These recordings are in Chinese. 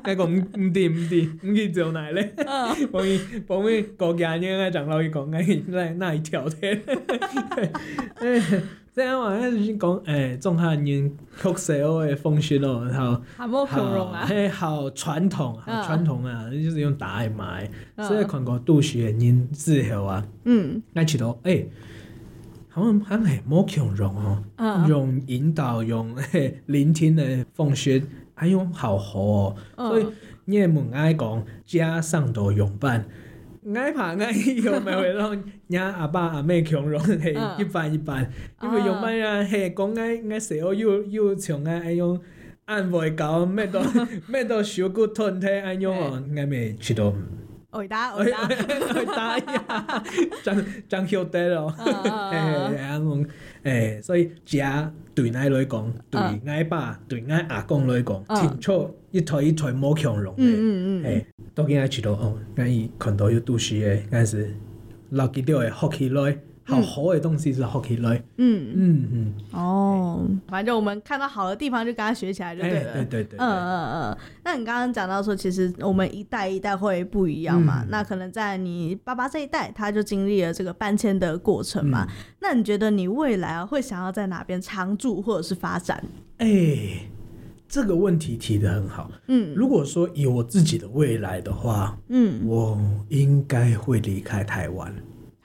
讲唔对，唔去做哪咧？帮伊高家人啊，长老伊讲，那一条天。这样话，就是讲，中汉人曲西欧的风俗哦，好传统，就是用打的嘛，所以看过都市的人之后啊，那知道好像系冇强用哦，用引导，用聆听的风俗，还用好好哦，所以你也唔爱讲家上头用伴。爱拍爱用咪会让娘阿爸阿妹强容系一般，因为用伴啊系讲爱西欧又像爱用按袂到，咩都小骨吞体爱用哦，爱咪去到。 伟大呀，真晓得咯，所以家对咱来讲，对俺爸、对俺阿公来讲，清楚一台冇强容的，都今仔知道哦，俺伊看到有都市的，俺是老记到的学起来。好的东西是学起来， 反正我们看到好的地方就跟他学起来就对了， 对， 那你刚刚讲到说，其实我们一代一代会不一样嘛，那可能在你爸爸这一代，他就经历了这个搬迁的过程嘛，那你觉得你未来会想要在哪边常住或者是发展？ 这个问题提得很好，如果说以我自己的未来的话，我应该会离开台湾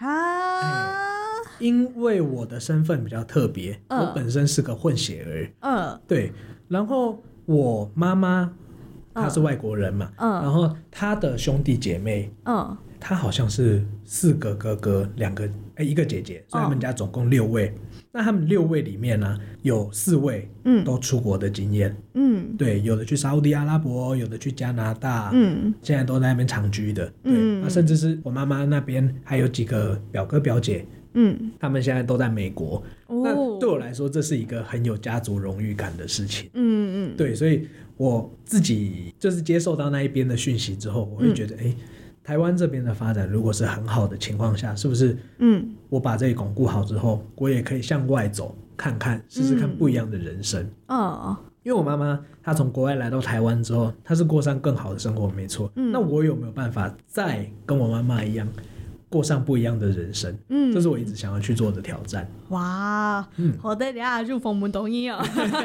因为我的身份比较特别，我本身是个混血儿，对，然后我妈妈她是外国人嘛，然后她的兄弟姐妹，她好像是4个哥哥一个姐姐，所以他们家总共6位，那他们6位里面呢，有4位都出国的经验，对，有的去沙烏地阿拉伯，有的去加拿大，现在都在那边长居的，对，那甚至是我妈妈那边还有几个表哥表姐，他们现在都在美国，那对我来说这是一个很有家族荣誉感的事情，对，所以我自己就是接受到那一边的讯息之后，我会觉得台湾这边的发展如果是很好的情况下，是不是我把这里巩固好之后，我也可以向外走看看，试试看不一样的人生，因为我妈妈她从国外来到台湾之后，她是过上更好的生活没错，那我有没有办法再跟我妈妈一样过上不一样的人生，这是我一直想要去做的挑战。 哇，好的，等下入逢门同意哦。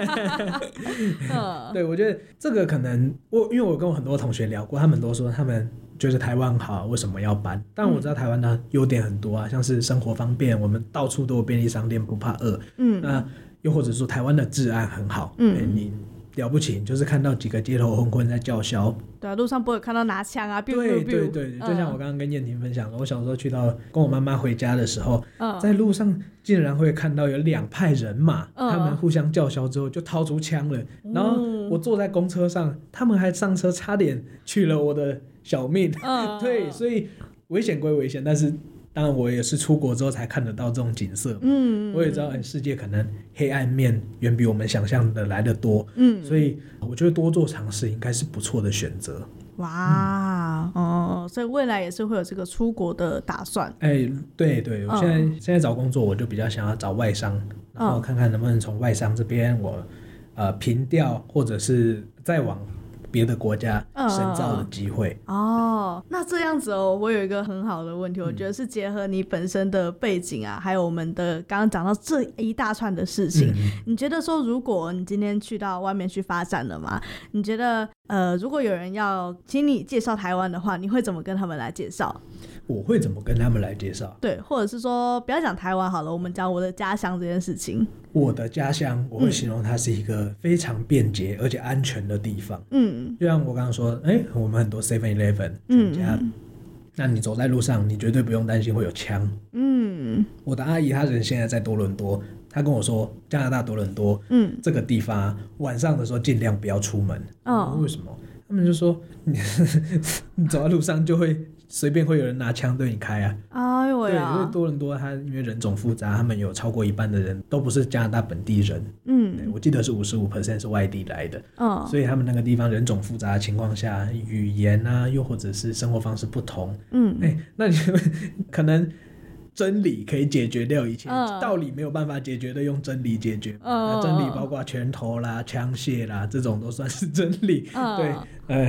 对，我觉得这个可能因为我跟我很多同学聊过，他们都说他们觉得台湾好，为什么要搬？但我知道台湾的优点很多啊，像是生活方便，我们到处都有便利商店，不怕饿。那又或者说台湾的治安很好，你了不起，就是看到几个街头混混在叫嚣， 对啊，路上不会看到拿枪啊， 对，就像我刚刚跟燕婷分享的，我小时候去到跟我妈妈回家的时候，在路上竟然会看到有2派人马，他们互相叫嚣之后就掏出枪了，然后我坐在公车上，他们还上车差点取了我的小命，对，所以危险归危险，但是当然我也是出国之后才看得到这种景色，我也知道世界可能黑暗面远比我们想象的来得多，所以我觉得多做尝试应该是不错的选择。 哇，所以未来也是会有这个出国的打算。 对，我现在找工作我就比较想要找外商，然后看看能不能从外商这边我平调，或者是再往别的国家深造的机会。 那这样子我有一个很好的问题，我觉得是结合你本身的背景啊，还有我们的刚刚讲到这一大串的事情，你觉得说如果你今天去到外面去发展了嘛，你觉得如果有人要请你介绍台湾的话，你会怎么跟他们来介绍？ 我会怎么跟他们来介绍？ 对，或者是说不要讲台湾好了，我们讲我的家乡这件事情。 我的家乡我会形容它是一个非常便捷而且安全的地方，就像我刚刚说，我们很多 7-Eleven 全家，那你走在路上你绝对不用担心会有枪。我的阿姨她人现在在多伦多，她跟我说加拿大多伦多这个地方晚上的时候尽量不要出门。为什么？他们就说你走在路上就会随便会有人拿枪对你开啊！对，因为多伦多它因为人种复杂，他们有超过一半的人都不是加拿大本地人。对，我记得是55% 是外地来的。所以他们那个地方人种复杂的情况下，语言啊，又或者是生活方式不同。那你可能真理可以解决掉一切，道理没有办法解决的，用真理解决。那真理包括拳头啦、枪械啦，这种都算是真理。对，